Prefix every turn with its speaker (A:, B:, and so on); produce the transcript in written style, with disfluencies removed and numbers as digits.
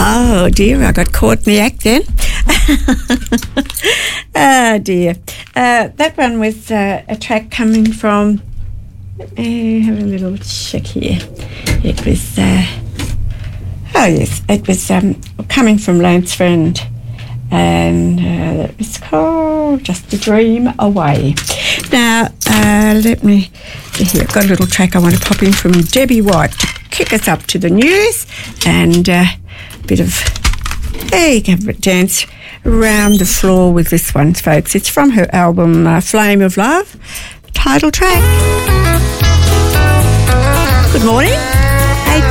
A: Oh dear, I got caught in the act then. Oh dear. That one was a track coming from, let me have a little check here. It was, it was coming from Lance Friend, and it was called Just a Dream Away. Now, let me see here. I've got a little track I want to pop in from Debbie White to kick us up to the news, and a bit of, there you can dance around the floor with this one, folks. It's from her album Flame of Love, title track. Good morning.